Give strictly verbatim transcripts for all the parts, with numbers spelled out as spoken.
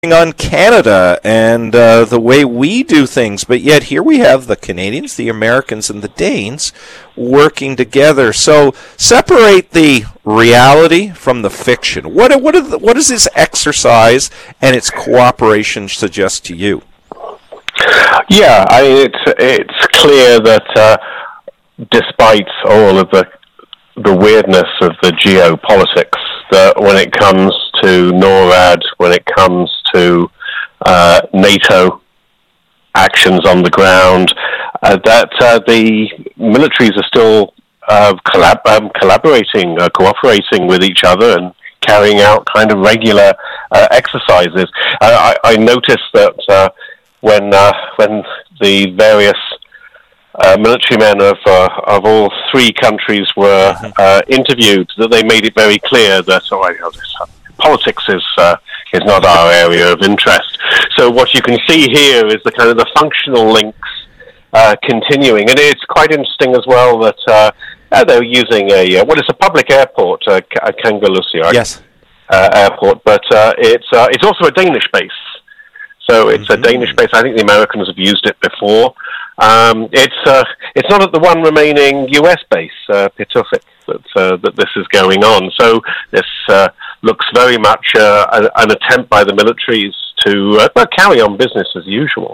on Canada and uh, the way we do things, but yet here we have the Canadians, the Americans, and the Danes working together. So separate the reality from the fiction. What what, are the, what does this exercise and its cooperation suggest to you? Yeah, I mean, it's it's clear that uh, despite all of the the weirdness of the geopolitics, that when it comes to NORAD, when it comes to uh, NATO actions on the ground, uh, that uh, the militaries are still uh, collab- um, collaborating, uh, cooperating with each other and carrying out kind of regular uh, exercises. Uh, I, I noticed that uh, when uh, when the various Uh, military men of uh, of all three countries were uh, interviewed, that they made it very clear that oh, I, uh, politics is uh, is not our area of interest. So what you can see here is the kind of the functional links uh, continuing, and it's quite interesting as well that uh, uh, they're using a uh, what is a public airport, uh, K- Kangerlussuaq Yes. uh, airport, but uh, it's uh, it's also a Danish base. So it's mm-hmm. a Danish base. I think the Americans have used it before. Um, it's uh, it's not at the one remaining U S base, uh, Pituffik, that uh, that this is going on. So this uh, looks very much uh, an, an attempt by the militaries to uh, carry on business as usual.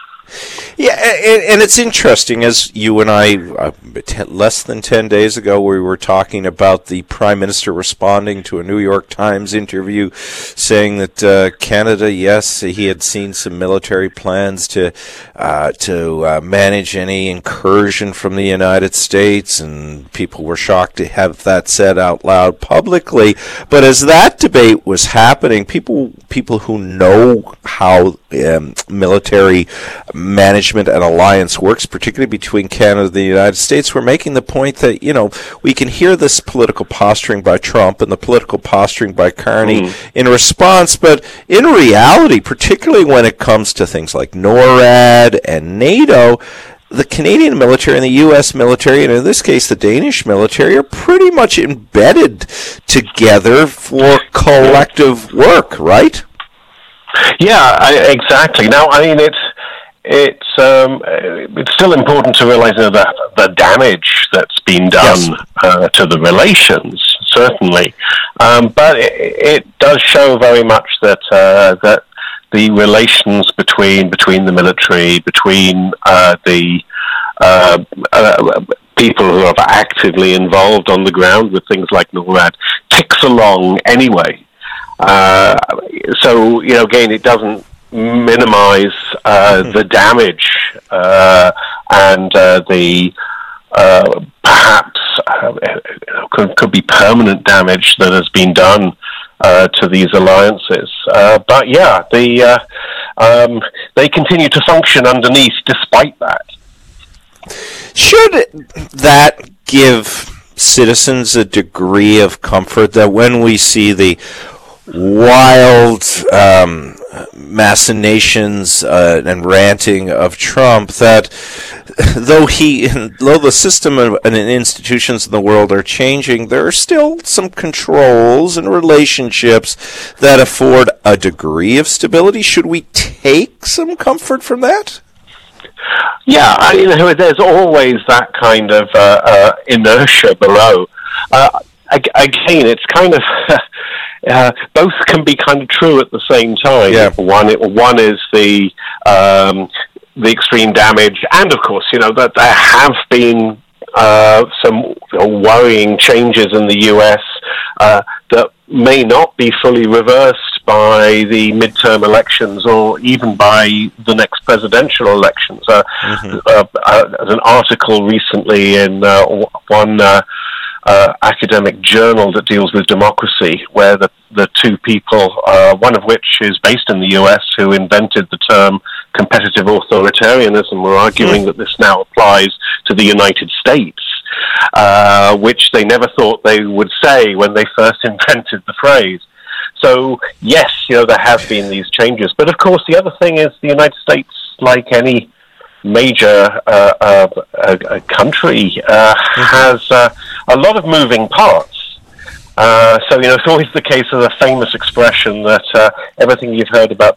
Yeah, and, and it's interesting, as you and I, uh, ten, less than ten days ago, we were talking about the Prime Minister responding to a New York Times interview saying that uh, Canada, yes, he had seen some military plans to uh, to uh, manage any incursion from the United States, and people were shocked to have that said out loud publicly. But as that debate was happening, people people who know how um, military management and alliance works, particularly between Canada and the United States, we're making the point that, you know, we can hear this political posturing by Trump and the political posturing by Carney mm. in response, but in reality, particularly when it comes to things like NORAD and NATO, the Canadian military and the U S military, and in this case the Danish military, are pretty much embedded together for collective work, right? Yeah, I, exactly. Now, I mean, it's It's um, it's still important to realize you know, the the damage that's been done yes. uh, to the relations, certainly, um, but it, it does show very much that uh, that the relations between between the military, between uh, the uh, uh, people who are actively involved on the ground with things like NORAD ticks along anyway. Uh, so you know, again, it doesn't minimize uh, the damage uh, and uh, the uh, perhaps uh, could, could be permanent damage that has been done uh, to these alliances. Uh, but yeah, the uh, um, they continue to function underneath despite that. Should that give citizens a degree of comfort that when we see the wild um, machinations uh, and ranting of Trump, that though he, though the system and institutions in the world are changing, there are still some controls and relationships that afford a degree of stability? Should we take some comfort from that? Yeah, I mean, there's always that kind of uh, uh, inertia below. Uh, again, it's kind of... Uh, both can be kind of true at the same time. Yeah. One, one is the um, the extreme damage, and of course, you know that there have been uh, some worrying changes in the U S uh, that may not be fully reversed by the midterm elections or even by the next presidential elections. Uh, mm-hmm. uh, uh, there's an article recently in uh, one. Uh, Uh, academic journal that deals with democracy, where the, the two people, uh, one of which is based in the U S, who invented the term competitive authoritarianism, were arguing that this now applies to the United States, uh, which they never thought they would say when they first invented the phrase. So, yes, you know, there have been these changes. But, of course, the other thing is the United States, like any major uh, uh, uh, country, uh, mm-hmm. has uh, a lot of moving parts. Uh, so, you know, it's always the case of the famous expression that uh, everything you've heard about